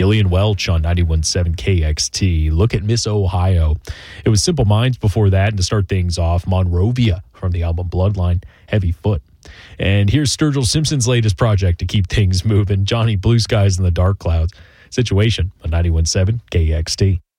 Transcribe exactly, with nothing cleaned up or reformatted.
Gillian Welch on ninety-one point seven K X T. Look at Miss Ohio. It was Simple Minds before that, and to start things off, Monrovia from the album Bloodline, Heavy Foot. And here's Sturgill Simpson's latest project to keep things moving, Johnny Blue Skies in the Dark Clouds. Situation on ninety-one point seven K X T.